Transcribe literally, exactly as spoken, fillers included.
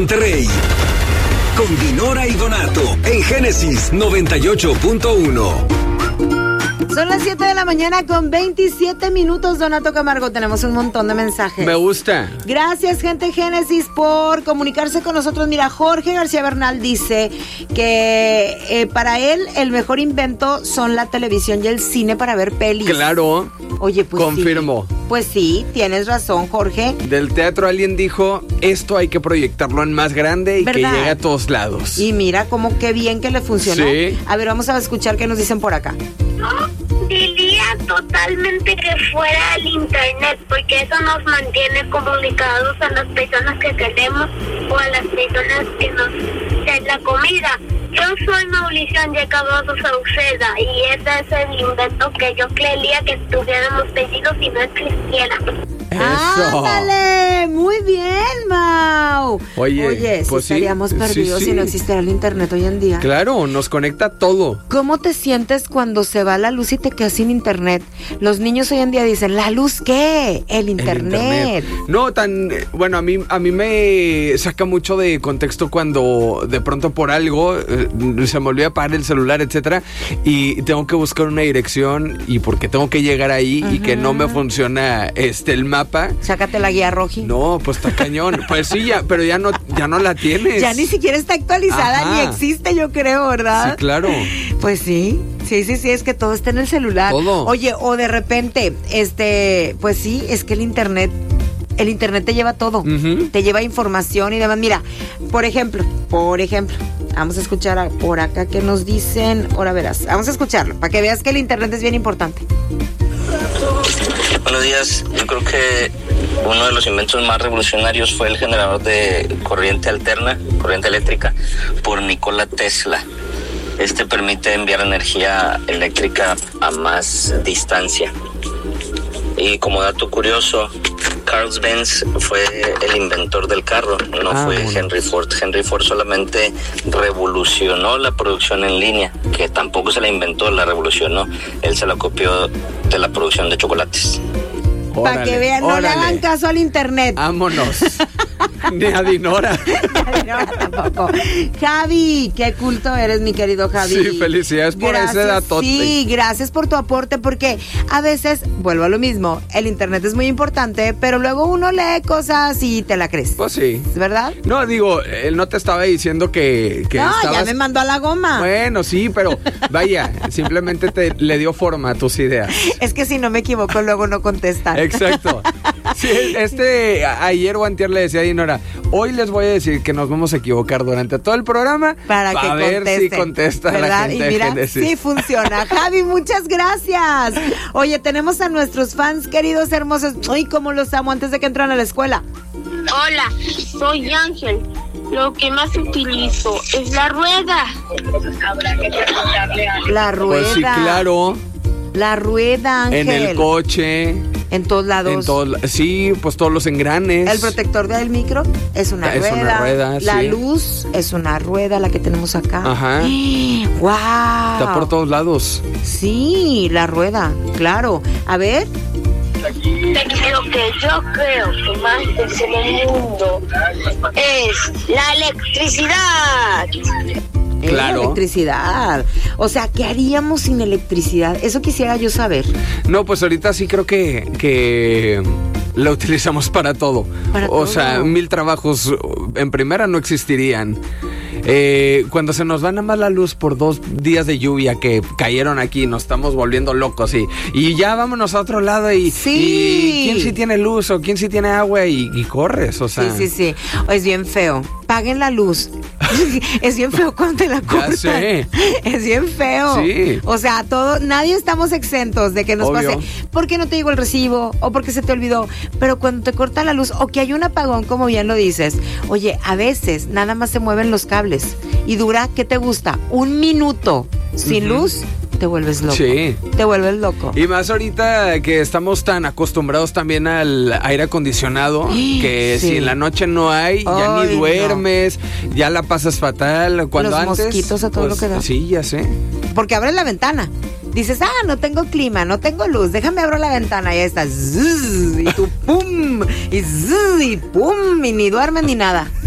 Monterrey. Con Dinora y Donato en Génesis noventa y ocho punto uno. Son las siete de la mañana con veintisiete minutos, Donato Camargo. Tenemos un montón de mensajes. Me gusta. Gracias, gente Génesis, por comunicarse con nosotros. Mira, Jorge García Bernal dice que eh, para él el mejor invento son la televisión y el cine para ver pelis. Claro. Oye, pues confirmo. Sí. Pues sí, tienes razón, Jorge. Del teatro alguien dijo, esto hay que proyectarlo en más grande y ¿verdad? Que llegue a todos lados. Y mira cómo qué bien que le funcionó. Sí. A ver, vamos a escuchar qué nos dicen por acá. Diría totalmente que fuera el internet, porque eso nos mantiene comunicados a las personas que queremos o a las personas que nos den la comida. Yo soy Mauricio Ángel Cardoso Sauceda y ese es el invento que yo creería que estuviéramos tenido si no existiera. Eso. ¡Ándale! Muy bien, Mau. Oye, Oye, pues si estaríamos sí, perdidos sí, sí. si no existiera el internet hoy en día. Claro, nos conecta todo. ¿Cómo te sientes cuando se va la luz y te quedas sin internet? Los niños hoy en día dicen, ¿la luz qué? El internet. El internet. No, tan... Bueno, a mí, a mí me saca mucho de contexto cuando de pronto por algo eh, se me olvida apagar el celular, etcétera, y tengo que buscar una dirección y porque tengo que llegar ahí uh-huh. y que no me funciona este el mapa. Sácate la guía roji. No, pues está cañón. Pues sí, ya, pero ya no, ya no la tienes. Ya ni siquiera está actualizada. Ajá. Ni existe, yo creo, ¿verdad? Sí, claro. Pues sí, sí, sí, sí, es que todo está en el celular. Todo. Oye, o de repente, este, pues sí, es que el internet, el internet te lleva todo. Uh-huh. Te lleva información y demás. Mira, por ejemplo, por ejemplo, vamos a escuchar a, por acá que nos dicen, ahora verás, vamos a escucharlo, para que veas que el internet es bien importante. Buenos días, yo creo que uno de los inventos más revolucionarios fue el generador de corriente alterna, corriente eléctrica, por Nikola Tesla. Este permite enviar energía eléctrica a más distancia. Y como dato curioso, Carl Benz fue el inventor del carro, no ah, fue bueno. Henry Ford. Henry Ford solamente revolucionó la producción en línea, que tampoco se la inventó, la revolucionó. Él se la copió de la producción de chocolates. Para que vean, no órale. Le hagan caso al internet. Vámonos. Ni a Dinora. A Dinora tampoco. Javi, qué culto eres, mi querido Javi. Sí, felicidades por gracias, ese dato. Sí, gracias por tu aporte, porque a veces, vuelvo a lo mismo, el internet es muy importante, pero luego uno lee cosas y te la crees. Pues sí. ¿Verdad? No, digo, él no te estaba diciendo que, que no, estabas... ya me mandó a la goma. Bueno, sí, pero vaya, simplemente te le dio forma a tus ideas. Es que si no me equivoco, luego no contestan. Exacto. Sí, este, ayer o antier le decía a Dinora, hoy les voy a decir que nos vamos a equivocar durante todo el programa para que ver contesten, si contesta ¿verdad? La gente. Y mira, de sí funciona. Javi, muchas gracias. Oye, tenemos a nuestros fans queridos, hermosos. Ay, cómo los amo antes de que entran a la escuela. Hola, soy Ángel. Lo que más utilizo es la rueda. La rueda. Pues sí, claro. La rueda, Ángel. En el coche. En todos lados. En todo, sí, pues todos los engranes. El protector del micro es una es rueda. Una rueda la sí. luz es una rueda, la que tenemos acá. Ajá. ¡Wow! Está por todos lados. Sí, la rueda, claro. A ver. Lo que yo creo que más es en el mundo es la electricidad. Claro. La electricidad. O sea, ¿qué haríamos sin electricidad? Eso quisiera yo saber. No, pues ahorita sí creo que, que la utilizamos para todo. Para o todo. sea, mil trabajos en primera no existirían. Eh, cuando se nos va nada más la luz por dos días de lluvia que cayeron aquí, nos estamos volviendo locos y, y ya vámonos a otro lado y, sí. y quién sí tiene luz o quién sí tiene agua y, y corres, o sea. Sí, sí, sí. Es bien feo. Paguen la luz. Es bien feo cuando te la cortan. Ya sé. Es bien feo. Sí. O sea, todo, nadie estamos exentos de que nos Obvio. pase. ¿Por qué no te llegó el recibo? O porque se te olvidó. Pero cuando te corta la luz o que hay un apagón, como bien lo dices, oye, a veces nada más se mueven los cables y dura, ¿qué te gusta? Un minuto sin uh-huh. luz. Te vuelves loco. Sí. Te vuelves loco. Y más ahorita que estamos tan acostumbrados también al aire acondicionado, que sí. si en la noche no hay, ya Ay, ni duermes, no. ya la pasas fatal. Cuando Los antes, mosquitos a todo pues, lo que da. Sí, ya sé. Porque abres la ventana. Dices, ah, no tengo clima, no tengo luz, déjame abrir la ventana y ahí está. Zzz, y tú, pum, y zzz, y pum, y ni duermes ni nada.